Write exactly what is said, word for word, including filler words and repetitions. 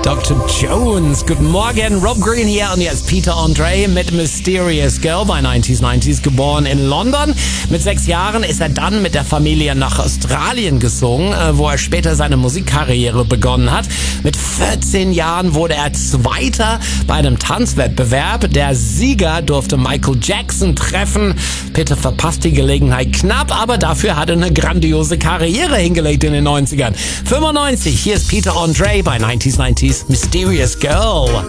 Doktor Jones. Guten Morgen, Rob Green hier und jetzt Peter Andre mit Mysterious Girl, bei neunziger neunzig geboren in London. Mit sechs Jahren ist er dann mit der Familie nach Australien gezogen, wo er später seine Musikkarriere begonnen hat. Mit vierzehn Jahren wurde er Zweiter bei einem Tanzwettbewerb. Der Sieger durfte Michael Jackson treffen. Peter verpasst die Gelegenheit knapp, aber dafür hat er eine grandiose Karriere hingelegt in den neunzigern. fünfundneunzig, hier ist Peter Andre bei neunziger neunzig Mysterious Girl.